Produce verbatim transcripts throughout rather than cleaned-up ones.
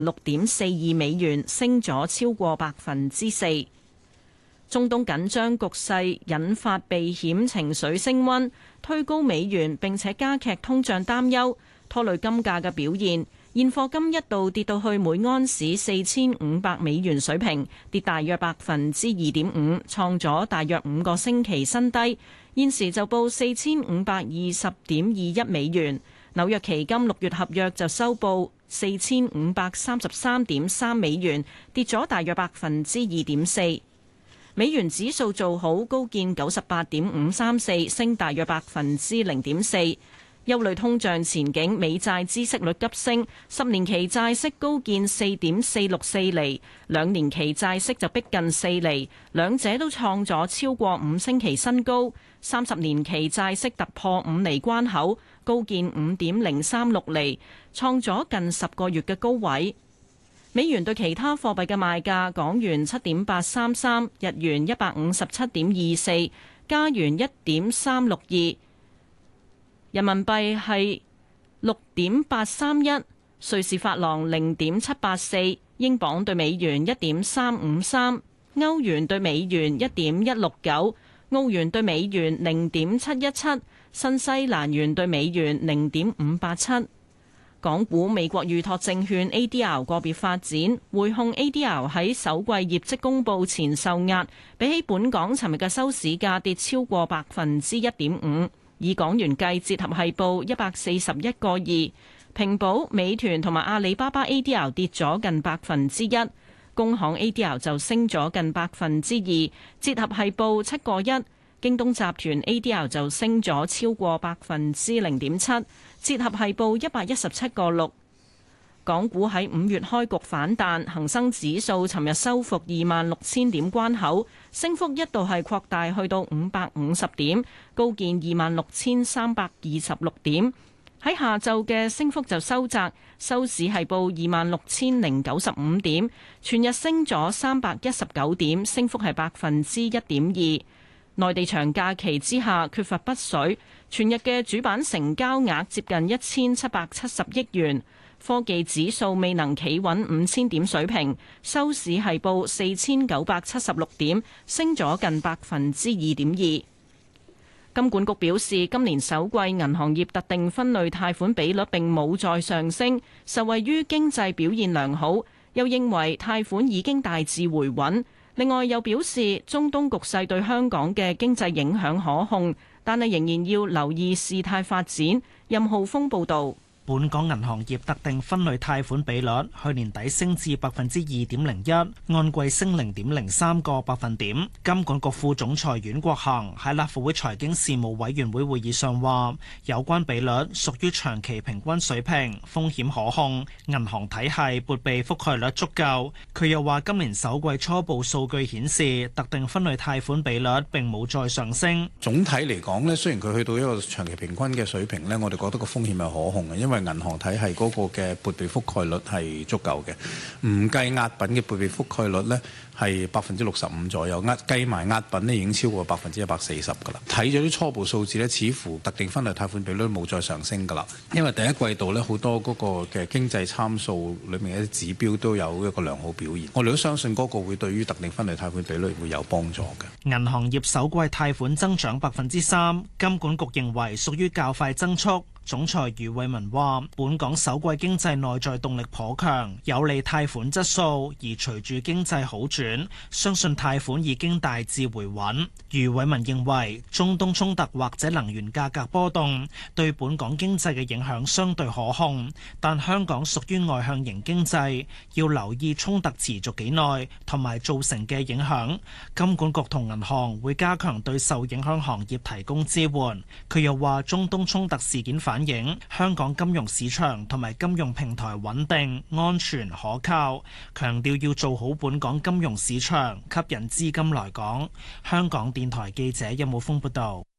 六點四二美元，升咗超過百分之四。中東緊張局勢引發避險情緒升溫，推高美元，並且加劇通脹擔憂，拖累金價嘅表現。現貨金一度跌到去每盎司四千五百美元水平，跌大約百分之二點五，創咗大約五個星期新低。現時就報四千五百二十點二一美元。紐約期金六月合約就收報四千五百三十三點三美元，跌咗大約百分之二點四。美元指數做好，高見九十八點五三四，升大約百分之零點四。憂慮通脹前景，美債孳息率急升，十年期債息高見四點四六四厘，兩年期債息就逼近四厘，兩者都創咗超過五星期新高。三十年期債息突破五厘關口，高見五點零三六厘，創咗近十個月嘅高位。美元對其他貨幣嘅賣價：港元七點八三三，日元一百五十七點二四，加元一點三六二，人民幣係六點八三一，瑞士法郎零點七八四，英鎊對美元一點三五三，歐元對美元一點一六九，澳元對美元零點七一七，新西蘭元對美元零點五八七。港股美國預託證券 A D R 個別發展，匯控 A D R 喺首季業績公佈前受壓，比起本港尋日嘅收市價跌超過百分之一點五，以港元計，折合係報一百四十一個二。平保、美團同埋阿里巴巴 A D R 跌咗近百分之一，工行 A D R 就升咗近百分之二，折合係報七個一。京東集團 A D R 就升咗超過百分之零點七，折合係報一百一十七個六。港股喺五月開局反彈，恒生指數尋日收復二萬六千點關口，升幅一度係擴大去到五百五十點，高見二萬六千三百二十六點。喺下晝嘅升幅就收窄，收市係報二萬六千零九十五點，全日升咗三百一十九點，升幅係百分之一點二。內地長假期之下缺乏北水，全日嘅主板成交額接近一千七百七十億元。科技指數未能企穩五千點水平，收市係報四千九百七十六點，升咗近百分之二點二。金管局表示，今年首季銀行業特定分類貸款比率並冇再上升，受惠於經濟表現良好，又認為貸款已經大致回穩。另外又表示，中東局勢對香港嘅經濟影響可控，但係仍然要留意事態發展。任浩峰報導。 本港銀行業特定分類貸款比率去年底升至百分之二點零一，按季升零點零三個百分點。金管局副總裁阮國恒喺立法會財經事務委員會會議上話，有關比率屬於長期平均水平，風險可控，銀行體系撥備覆蓋率足夠。佢又話，今年首季初步數據顯示，特定分類貸款比率並冇再上升。 總體嚟講呢，雖然佢去到一個長期平均嘅水平呢，我哋覺得個風險係可控嘅，因為因為銀行體系嗰個嘅撥備覆蓋率係足夠嘅，唔計押品嘅撥備覆蓋率呢係百分之六十五左右，押計埋押品呢已經超過百分之一百四十㗎啦。睇咗啲初步數字呢，似乎特定分類貸款比率冇再上升㗎啦，因為第一季度呢，好多嗰個嘅經濟參數裏面嘅指標都有一個良好表現，我哋都相信嗰個會對於特定分類貸款比率會有幫助嘅。 銀行業首季貸款增長百分之三，金管局認為屬於較快增速。總裁余偉文話，本港首季經濟內在動力頗強，有利貸款質素，而隨住經濟好轉，相信貸款已經大致回穩。余偉文認為，中東衝突或者能源價格波動對本港經濟嘅影響相對可控，但香港屬於外向型經濟，要留意衝突持續幾耐同埋造成嘅影響。金管局同銀行會加強對受影響行業提供支援。佢又話，中東衝突事件反映香港金融市場同埋金融平台穩定、安全、可靠，強調要做好本港金融市場，吸引資金來港。香港電台記者任武峰報道。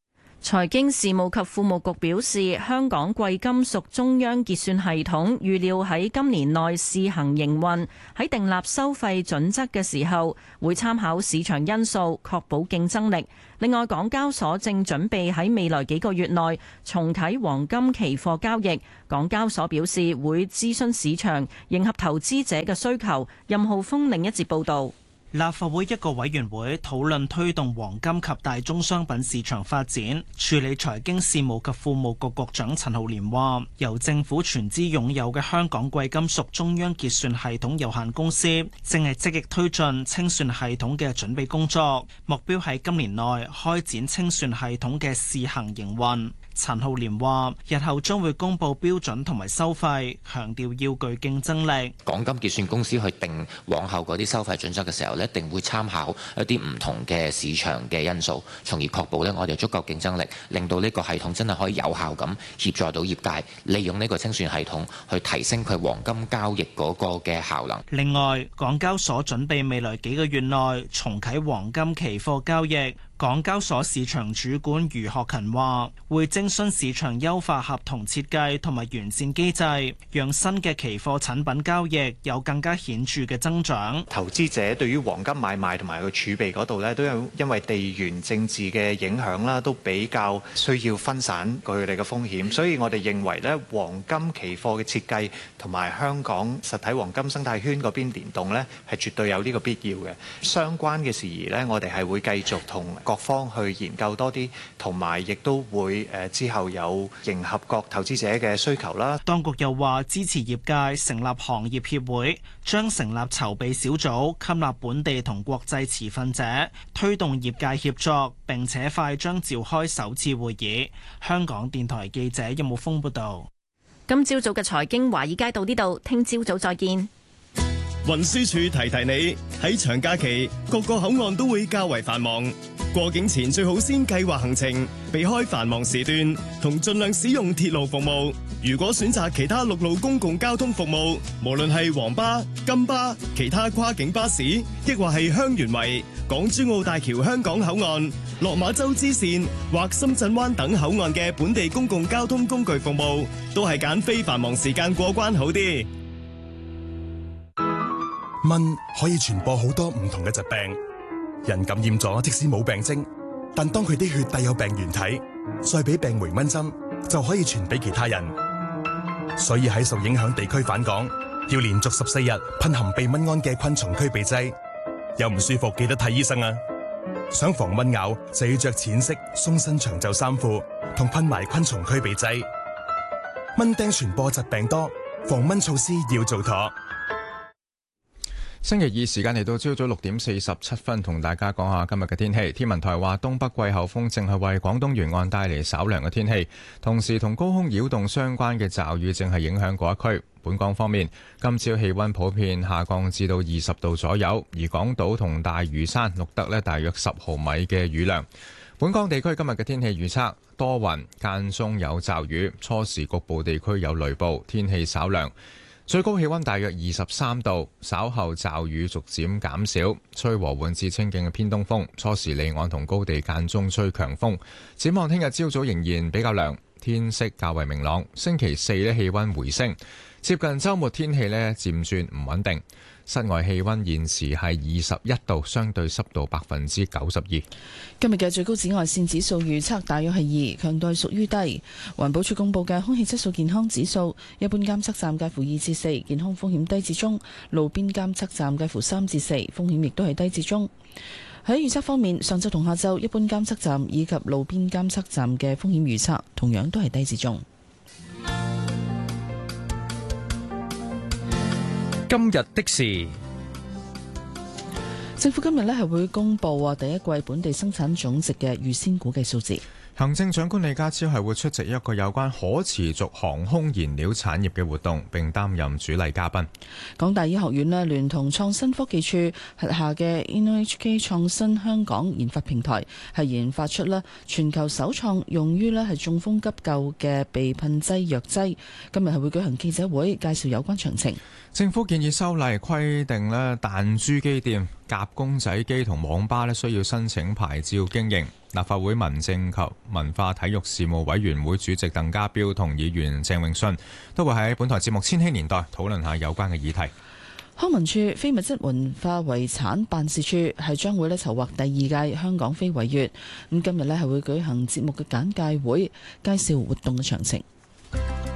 財經事務及庫務局表示，香港貴金屬中央結算系統預料喺今年內試行營運，喺訂立收費準則嘅時候，會參考市場因素，確保競爭力。另外，港交所正準備喺未來幾個月內重啟黃金期貨交易。港交所表示會諮詢市場，迎合投資者嘅需求。任浩峰另一節報導。 立法會一個委員會討論推動黃金及大宗商品市場發展，處理財經事務及庫務局局長陳浩濂話，由政府全資擁有嘅香港貴金屬中央結算系統有限公司正係積極推進清算系統嘅準備工作，目標喺今年內開展清算系統嘅試行營運。陳浩濂話，日後將會公布標準同埋收費，強調要具競爭力。 港金結算公司去定往後嗰啲收費準則嘅時候，一定會參考一啲唔同嘅市場嘅因素，從而確保咧我哋足夠競爭力，令到呢個系統真係可以有效咁協助到業界，利用呢個清算系統去提升佢黃金交易嗰個嘅效能。 另外，港交所準備未來幾個月內重啟黃金期貨交易。港交所市場主管余學勤話，會徵詢市場優化合同設計同埋完善機制，讓新嘅期貨產品交易有更加顯著嘅增長。 投資者對於黃金買賣同埋個儲備嗰度咧，都有因為地緣政治嘅影響啦，都比較需要分散佢哋嘅風險，所以我哋認為咧，黃金期貨嘅設計同埋香港實體黃金生態圈嗰邊聯動咧，係絕對有呢個必要嘅。相關嘅事宜咧，我哋係會繼續同各方去研究多啲，同埋亦都會誒之後有迎合各投資者嘅需求啦。 當局又話支持業界成立行業協會，將成立籌備小組，吸納本地同國際持份者，推動業界協作，並且快將召開首次會議。香港電台記者任慕峰報道。 今朝早嘅財經華爾街到呢度，聽朝早再見。 運輸署提提你，喺長假期各個口岸都會較為繁忙。過境前最好先計劃行程，避開繁忙時段，同盡量使用鐵路服務。如果選擇其他陸路公共交通服務，無論係黃巴、金巴、其他跨境巴士，抑或係香園圍、港珠澳大橋香港口岸、落馬洲支線或深圳灣等口岸嘅本地公共交通工具服務，都係揀非繁忙時間過關好啲。 蚊可以傳播好多唔同嘅疾病。人感染咗，即使冇病徵，但當佢啲血帶有病原體，再俾病媒蚊針，就可以傳俾其他人。所以喺受影響地區返港，要連續十四日噴含避蚊胺嘅昆蟲驅避劑。有唔舒服記得睇醫生啊！想防蚊咬就要着淺色鬆身長袖衫褲，同噴埋昆蟲驅避劑。蚊叮傳播疾病多，防蚊措施要做妥。 星期二時間嚟到朝早六點四十七分，同大家講下今日嘅天氣。天文台話東北季候風正係為廣東沿岸帶嚟稍涼嘅天氣，同時同高空擾動相關嘅驟雨正係影響嗰一區。本港方面，今朝氣溫普遍下降至到二十度左右，而港島同大嶼山錄得呢大約十毫米嘅雨量。本港地區今日嘅天氣預測多雲，間中有驟雨，初時局部地區有雷暴，天氣稍涼。最高氣溫大約二十三度，稍後驟雨逐漸減少，吹和緩至清勁嘅偏東風，初時離岸同高地間中吹強風。展望聽日朝早仍然比較涼，天色較為明朗。星期四呢氣溫回升，接近週末天氣呢漸轉唔穩定。室外氣溫現時係二十一度，相對濕度百分之九十二。 今日嘅最高紫外線指數預測大約係二，強度屬於低。環保署公布嘅空氣質素健康指數，一般監測站介乎二至四，健康風險低至中；路邊監測站介乎三至四，風險亦都係低至中。喺預測方面，上晝同下晝一般監測站以及路邊監測站嘅風險預測同樣都係低至中。 今日的事， 政府今日呢係會公布啊第一季本地生產總值嘅預先估計數字。 行政長官李家超係會出席一個有關可持續航空燃料產業嘅活動，並擔任主禮嘉賓。 港大醫學院呢聯同創新科技處轄下嘅 InnoHK 創新香港研發平台，係研發出呢全球首創用於呢係中風急救嘅鼻噴劑藥劑。今日係會舉行記者會介紹有關詳情。 政府建議修例規定呢彈珠機店、夾公仔機同網吧呢需要申請牌照經營。 立法會民政及文化體育事務委員會主席鄧家彪同議員鄭泳舜都會喺本台節目《千禧年代》討論下有關嘅議題。 康文署非物質文化遺產辦事處係將會咧籌劃第二屆香港非遺月，咁今日咧係會舉行節目嘅簡介會，介紹活動嘅詳情。